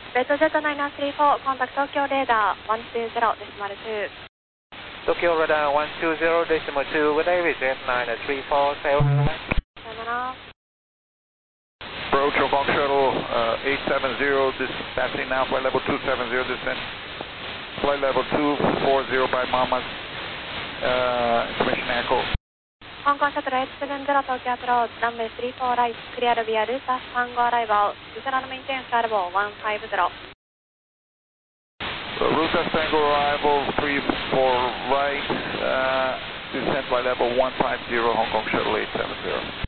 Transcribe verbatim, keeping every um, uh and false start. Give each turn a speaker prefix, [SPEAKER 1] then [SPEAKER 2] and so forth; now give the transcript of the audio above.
[SPEAKER 1] レッドジェットナインさんよん、コンタクト東京レーダーいちにゼロデシマルに。
[SPEAKER 2] Tokyo Radar one two zero decimal two, with Aviation nine three four, say over.
[SPEAKER 1] さよなら。
[SPEAKER 3] Approach Hong Kong Shuttle uh, eight seven zero, dispatching now, flight level two seven zero, descent. Flight level two four zero by Mamas, uh, information echo.
[SPEAKER 1] 香港シャトルエイトセブンゼロ東京アプローチ、ランウェイスリーフォーライト、クリアルビアルータスタンゴアライバル、ビザラルメインテンスアルボーいちごゼロ。
[SPEAKER 3] Ruta Tango arrival three four right, uh, descent by level one five zero, Hong Kong Shuttle eight seven zero.